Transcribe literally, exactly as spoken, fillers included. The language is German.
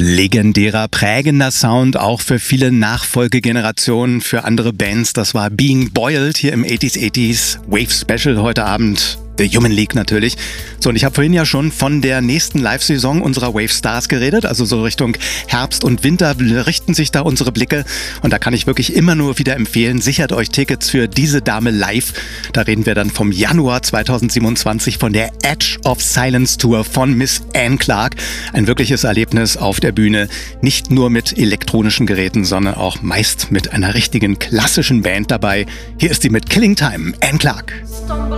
Legendärer, prägender Sound, auch für viele Nachfolgegenerationen, für andere Bands. Das war Being Boiled hier im achtziger achtziger Wave Special heute Abend. The Human League natürlich. So, und ich habe vorhin ja schon von der nächsten Live-Saison unserer Wave Stars geredet. Also so Richtung Herbst und Winter richten sich da unsere Blicke. Und da kann ich wirklich immer nur wieder empfehlen, sichert euch Tickets für diese Dame live. Da reden wir dann vom Januar zweitausendsiebenundzwanzig von der Edge of Silence Tour von Miss Anne Clark. Ein wirkliches Erlebnis auf der Bühne. Nicht nur mit elektronischen Geräten, sondern auch meist mit einer richtigen klassischen Band dabei. Hier ist sie mit Killing Time, Anne Clark.